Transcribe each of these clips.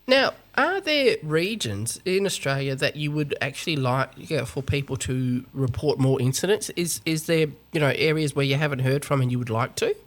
Now, are there regions in Australia that you would actually like for people to report more incidents? Is there areas where you haven't heard from and you would like to?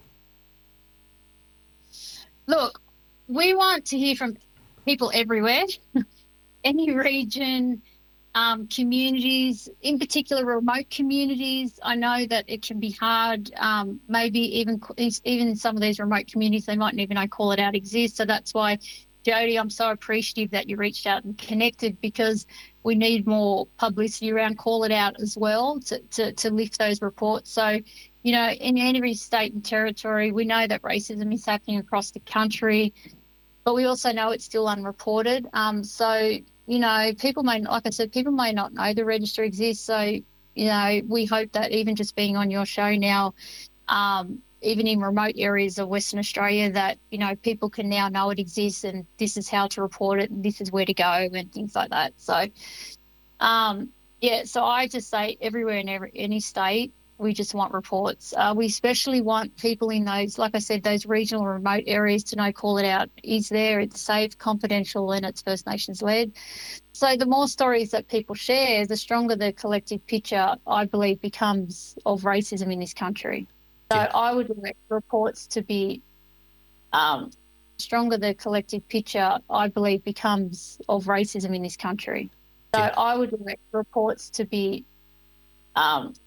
Look, we want to hear from people everywhere, any region, communities, in particular remote communities. I know that it can be hard. Maybe even in some of these remote communities, they mightn't even know Call It Out exists. So that's why, Jody, I'm so appreciative that you reached out and connected, because we need more publicity around Call It Out as well to lift those reports. So, in every state and territory, we know that racism is happening across the country, but we also know it's still unreported. So, people may, like I said, people may not know the register exists. So, we hope that even just being on your show now, even in remote areas of Western Australia, that, people can now know it exists and this is how to report it and this is where to go and things like that. So, so I just say everywhere in any state, we just want reports. We especially want people in those, like I said, those regional remote areas to know Call It Out is there, it's safe, confidential, and it's First Nations led. So the more stories that people share, the stronger the collective picture, I believe, becomes of racism in this country. So Yeah. I would like reports to be stronger the collective picture, I believe, becomes of racism in this country. So Yeah. I would like reports to be